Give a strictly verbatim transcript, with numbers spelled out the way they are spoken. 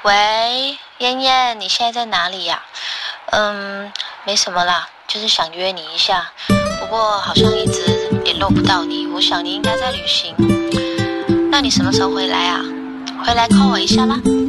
喂，燕燕，你现在在哪里呀？嗯，没什么啦，就是想约你一下，不过好像一直联络不到你，我想你应该在旅行。那你什么时候回来啊？回来 call 我一下啦。